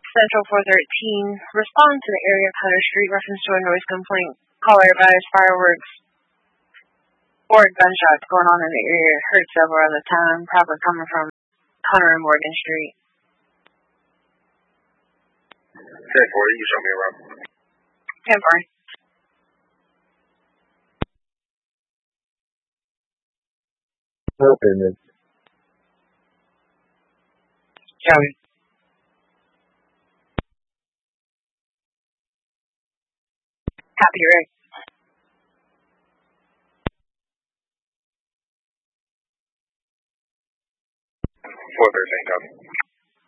Central 413. Respond to the area of Hunter Street reference to a noise complaint. Caller advised fireworks or gunshots going on in the area. Heard several at the time. Probably coming from Hunter and Morgan Street. 10-4, you show me around. 10-4. Open it. Joey. Happy Rick. Four 13, copy.